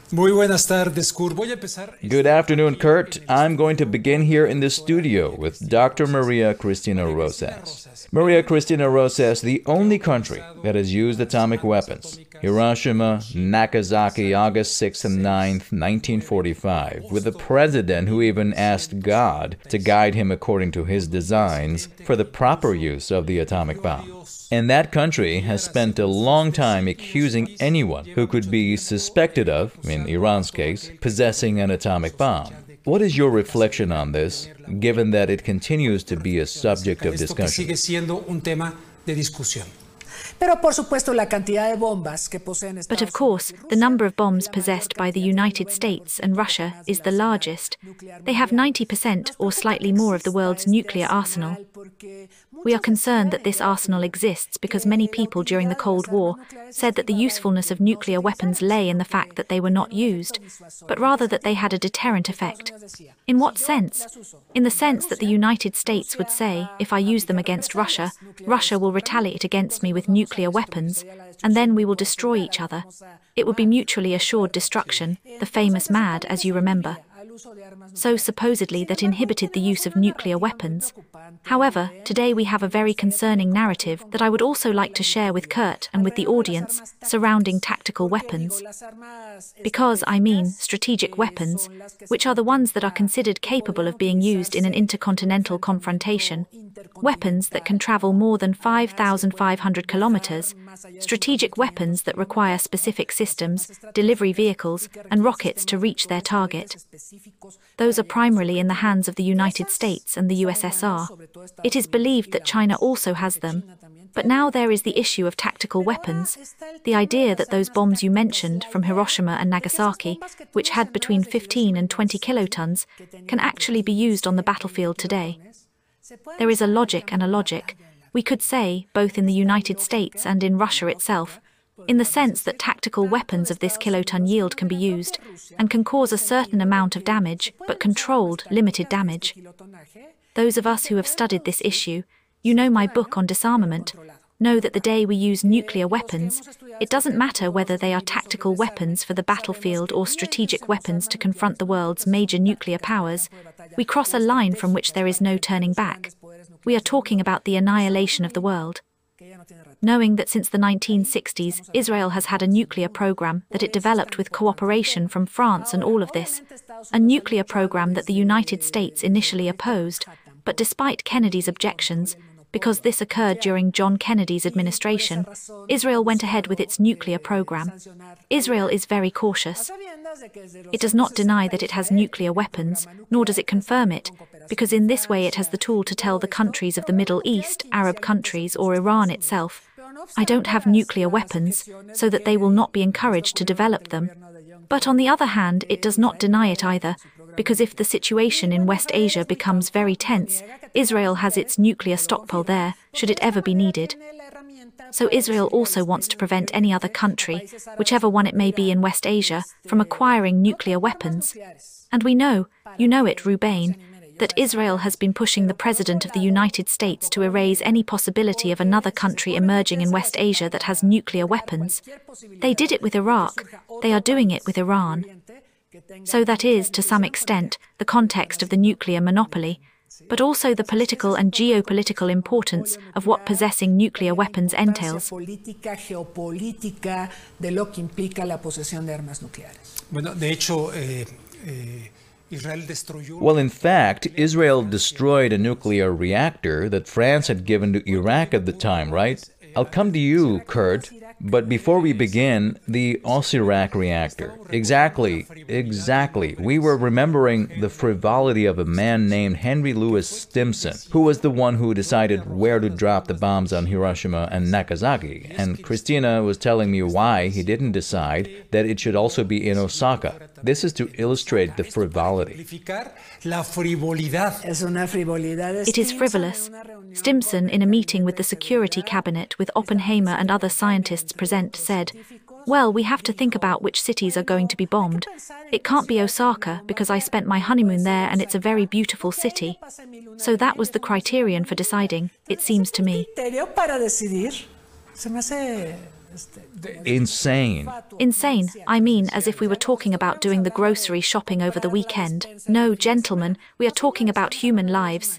Muy buenas tardes, Kurt. Voy a empezar. Good afternoon, Kurt. I'm going to begin here in the studio with Dr. Maria Cristina Rosas. Maria Cristina Rosas, the only country that has used atomic weapons. Hiroshima, Nagasaki, August 6th and 9th, 1945, with a president who even asked God to guide him according to his designs for the proper use of the atomic bomb. And that country has spent a long time accusing anyone who could be suspected of, in Iran's case, possessing an atomic bomb. What is your reflection on this, given that it continues to be a subject of discussion? But of course, the number of bombs possessed by the United States and Russia is the largest. They have 90% or slightly more of the world's nuclear arsenal. We are concerned that this arsenal exists because many people during the Cold War said that the usefulness of nuclear weapons lay in the fact that they were not used, but rather that they had a deterrent effect. In what sense? In the sense that the United States would say, if I use them against Russia, Russia will retaliate against me with nuclear weapons, and then we will destroy each other. It would be mutually assured destruction, the famous MAD, as you remember. So supposedly that inhibited the use of nuclear weapons. However, today we have a very concerning narrative that I would also like to share with Kurt and with the audience surrounding tactical weapons. Because, I mean, strategic weapons, which are the ones that are considered capable of being used in an intercontinental confrontation, weapons that can travel more than 5,500 kilometers, strategic weapons that require specific systems, delivery vehicles, and rockets to reach their target. Those are primarily in the hands of the United States and the USSR. It is believed that China also has them. But now there is the issue of tactical weapons, the idea that those bombs you mentioned from Hiroshima and Nagasaki, which had between 15 and 20 kilotons, can actually be used on the battlefield today. There is a logic and a logic, we could say, both in the United States and in Russia itself, in the sense that tactical weapons of this kiloton yield can be used and can cause a certain amount of damage, but controlled, limited damage. Those of us who have studied this issue, you know my book on disarmament, know that the day we use nuclear weapons, it doesn't matter whether they are tactical weapons for the battlefield or strategic weapons to confront the world's major nuclear powers, we cross a line from which there is no turning back. We are talking about the annihilation of the world. Knowing that since the 1960s, Israel has had a nuclear program that it developed with cooperation from France and all of this, a nuclear program that the United States initially opposed, but despite Kennedy's objections, because this occurred during John Kennedy's administration, Israel went ahead with its nuclear program. Israel is very cautious. It does not deny that it has nuclear weapons, nor does it confirm it, because in this way it has the tool to tell the countries of the Middle East, Arab countries, or Iran itself, I don't have nuclear weapons, so that they will not be encouraged to develop them. But on the other hand, it does not deny it either, because if the situation in West Asia becomes very tense, Israel has its nuclear stockpile there, should it ever be needed. So Israel also wants to prevent any other country, whichever one it may be in West Asia, from acquiring nuclear weapons. And we know, you know it, Rubain, that Israel has been pushing the President of the United States to erase any possibility of another country emerging in West Asia that has nuclear weapons. They did it with Iraq. They are doing it with Iran. So that is, to some extent, the context of the nuclear monopoly, but also the political and geopolitical importance of what possessing nuclear weapons entails. Well, in fact, Israel destroyed a nuclear reactor that France had given to Iraq at the time, right? I'll come to you, Kurt. But before we begin, the Osirak reactor. Exactly. We were remembering the frivolity of a man named Henry Louis Stimson, who was the one who decided where to drop the bombs on Hiroshima and Nagasaki. And Christina was telling me why he didn't decide that it should also be in Osaka. This is to illustrate the frivolity. It is frivolous. Stimson, in a meeting with the Security Cabinet with Oppenheimer and other scientists present, said, well, we have to think about which cities are going to be bombed. It can't be Osaka because I spent my honeymoon there and it's a very beautiful city. So that was the criterion for deciding, it seems to me. Insane. Insane. I mean, as if we were talking about doing the grocery shopping over the weekend. No, gentlemen, we are talking about human lives.